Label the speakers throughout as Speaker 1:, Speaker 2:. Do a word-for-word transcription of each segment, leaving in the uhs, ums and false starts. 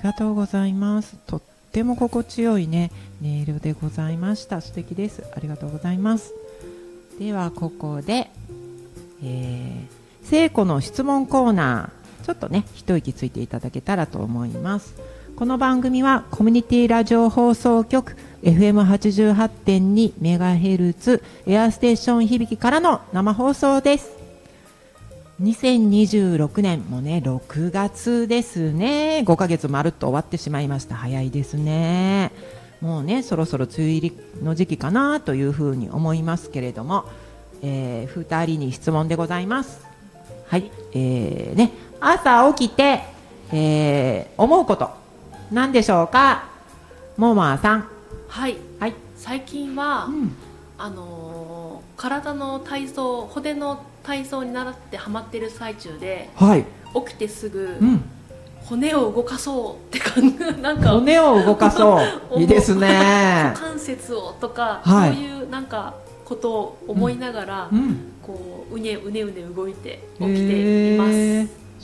Speaker 1: がとうございます。とっても心地よいね音色でございました。素敵です。ありがとうございます。ではここで、えー、聖子の質問コーナー、ちょっとね一息ついていただけたらと思います。この番組はコミュニティラジオ放送局 エフエムはちじゅうはちてんに メガヘルツエアステーション響きからの生放送です。にせんにじゅうろくねんもねろくがつですね。ごかげつまるっと終わってしまいました。早いですね。もうねそろそろ梅雨入りの時期かなというふうに思いますけれども、えー、ふたりに質問でございます。はい、えーね、朝起きて、えー、思うこと何でしょうか。ももあさん。
Speaker 2: はい、はい、最近は、うん、あのー、体の体操、骨の体操に習ってハマってる最中で、はい、起きてすぐ、うん、骨を動かそうって感じなんか
Speaker 1: 骨を動かそういいですね
Speaker 2: 股関節をとか、はい、そういうなんかことを思いながら、うん、こううねうねうね動いて起きています。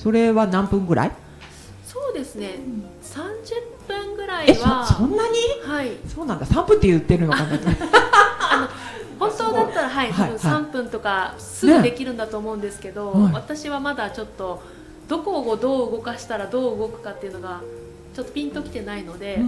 Speaker 1: それは何分ぐらい？
Speaker 2: そうですね、さんじゅっぷんぐらいは。
Speaker 1: え そ, そんなに、はい、そうなんだ。さんぷんって言ってるのかな
Speaker 2: あの本当だったら、はい、多分さんぷんとかすぐできるんだと思うんですけど、ね、私はまだちょっとどこをどう動かしたらどう動くかっていうのがちょっとピンときてないので、うんうん、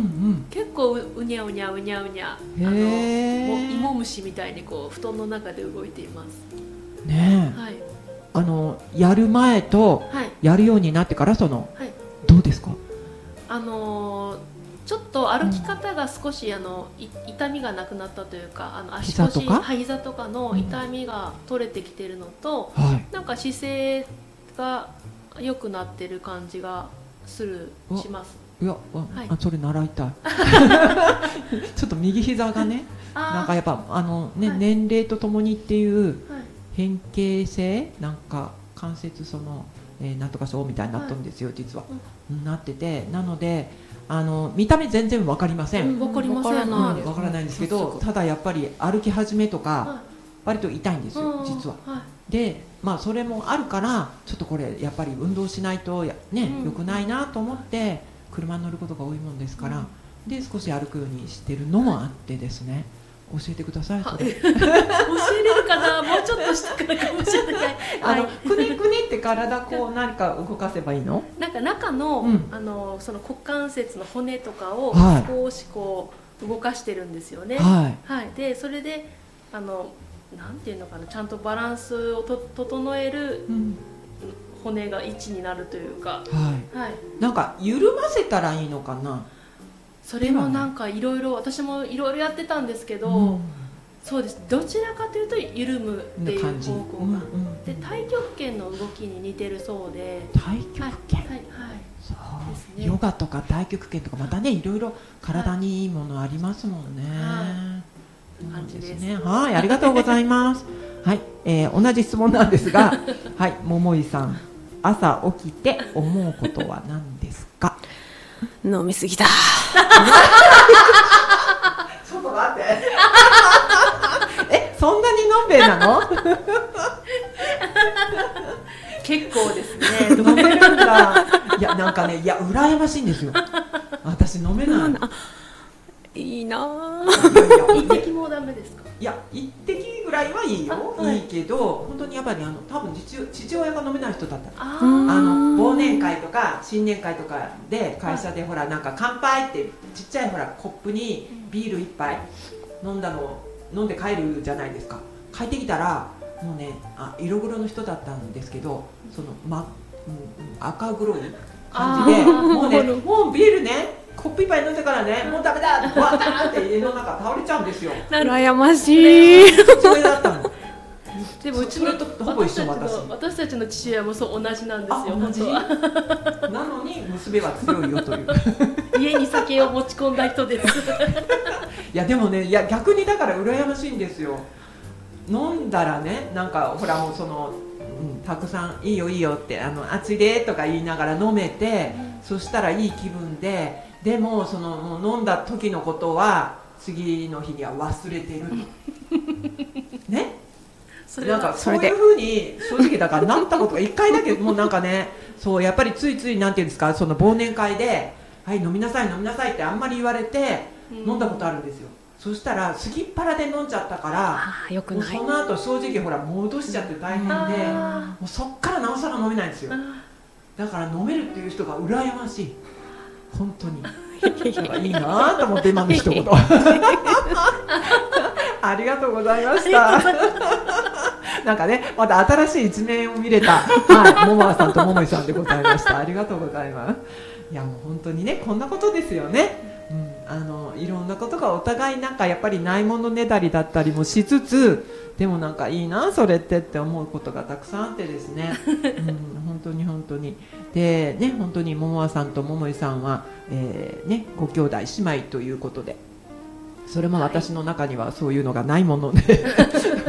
Speaker 2: 結構 う, うにゃうにゃうにゃうにゃあのもう芋虫みたいにこう布団の中で動いています
Speaker 1: ねえ、はい、あのやる前とやるようになってからその、はい、どうですか？
Speaker 2: あのー、ちょっと歩き方が少し、うん、あの痛みがなくなったというか、あの足腰、膝とか、膝とかの痛みが取れてきてるのと、うん、なんか姿勢が良くなってる感じがするします。
Speaker 1: いや、はい、あそれ習いたいちょっと右膝がねなんかやっぱあの、ね、はい、年齢とともにっていう変形性なんか関節その、えー、なんとかそうみたいになったんですよ、はい、実は、うん、なってて、なのであの見た目全然わかりません。
Speaker 2: わ、うん、かりません。
Speaker 1: わ、うん、からないんですけど、ただやっぱり歩き始めとか、はい、割と痛いんですよ、実は、はい、で、まあそれもあるからちょっとこれやっぱり運動しないとね、うん、良くないなと思って車に乗ることが多いもんですから、うん、で少し歩くようにしてるのもあってですね、教えてください。それ教えれる
Speaker 2: かな、もうちょっとしてからかもしれない。
Speaker 1: あのくねくねって体こう何か動かせばいいの？
Speaker 2: なんか中の、うん、あのその股関節の骨とかを少しこう動かしてるんですよね。はい。はい、でそれであのなんていうのかな、ちゃんとバランスをと整える、うん、骨が位置になるというか、はいはい、
Speaker 1: なんか緩ませたらいいのかな。
Speaker 2: それもなんかいろいろ私もいろいろやってたんですけど、うん、そうです、どちらかというと緩むっていう方向が、うんうん、で太極拳の動きに似てるそうで。
Speaker 1: 太極拳、はいはいはい、そうですね、ヨガとか太極拳とかまたねいろいろ体にいいものありますもんね、はい、感じですね。はい、ありがとうございます。はい、えー、同じ質問なんですがはい、桃井さん、朝起きて思うことは何ですか？
Speaker 2: 飲みすぎたち
Speaker 1: ょっと待ってえ、そんなにのんべえなの
Speaker 2: 結構ですね
Speaker 1: 飲めるんだ。いや、なんかね、いや、羨ましいんですよ。私飲めない。
Speaker 2: いいなぁ。一滴もダメですか？
Speaker 1: いや、一滴ぐらいはいいよ、はい、いいけど、本当にやっぱりあの多分 父, 父親が飲めない人だったら、ああの忘年会とか新年会とかで会社でほらなんか乾杯ってちっちゃいほらコップにビール一杯飲んだのを飲んで帰るじゃないですか。帰ってきたらもうね、あ、色黒の人だったんですけど、その、ま、うん、赤黒い感じでもうね、もうビールねコップ一杯飲んでからね、もうダメだってわーって家の中倒れちゃうんですよ。
Speaker 2: 羨ましい。
Speaker 1: 父親だったの。
Speaker 2: でもうちの
Speaker 1: ほぼ一緒。私
Speaker 2: 私たちの父親もそう同じなんですよ。
Speaker 1: 同じなのに娘は強いよという
Speaker 2: 家に酒を持ち込んだ人です
Speaker 1: いやでもね、いや逆にだから羨ましいんですよ。飲んだらね、なんかほらもうその、うん、たくさんいいよいいよってあの熱いでとか言いながら飲めて、うん、そしたらいい気分で、でもそのもう飲んだ時のことは次の日には忘れてるね。それなんかそういう風に正直だからなったことがいっかいだけもうなんかね、そうやっぱりついついなんていうんですか、その忘年会ではい飲みなさい飲みなさいってあんまり言われて飲んだことあるんですよ。そしたら過ぎっ腹で飲んじゃったから
Speaker 2: あよくない、
Speaker 1: その後正直ほら戻しちゃって大変で、もうそっからなおさら飲めないんですよ。だから飲めるっていう人が羨ましい本当に。なんかいいなと思って今の一言ありがとうございましたなんかねまた新しい一面を見れた、はい、桃和さんと桃井さんでございました。ありがとうございます。いやもう本当にねこんなことですよね、うん、あのいろんなことがお互いなんかやっぱりないものねだりだったりもしつつ、でもなんかいいなそれってって思うことがたくさんあってですね、うん、本当に本当にでね本当に桃和さんと桃井さんは、えーね、ご兄弟姉妹ということで、それも私の中にはそういうのがないもので、はい、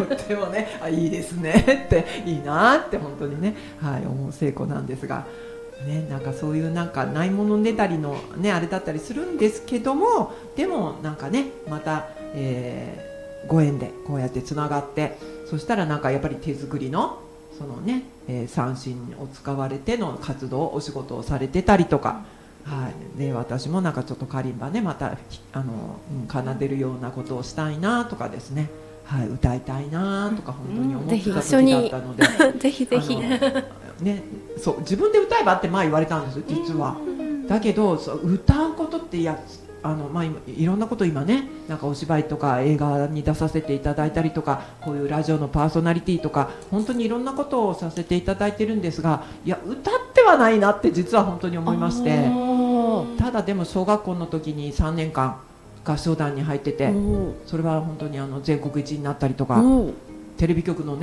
Speaker 1: とってもねあいいですねっていいなって本当にね、はい、思う聖子なんですが、ね、なんかそういうなんかないものねだりの、ね、あれだったりするんですけども、でもなんかねまた、えー、ご縁でこうやってつながって、そしたらなんかやっぱり手作りのそのね、えー、三線を使われての活動お仕事をされてたりとか、はい、で私もなんかちょっとカリンバねまたあの、うん、奏でるようなことをしたいなとかですね、はい、歌いたいなとか本当に思ってた時だったので、
Speaker 2: うん、ぜひぜひ
Speaker 1: ね、そう自分で歌えばって前言われたんです実は。だけどそう歌うことっていやあの、まあ、いろんなこと今ねなんかお芝居とか映画に出させていただいたりとかこういうラジオのパーソナリティとか本当にいろんなことをさせていただいてるんですが、いや歌ってはないなって実は本当に思いまして、ただでも小学校の時にさんねんかん合唱団に入ってて、それは本当にあの全国一になったりとかテレビ局のね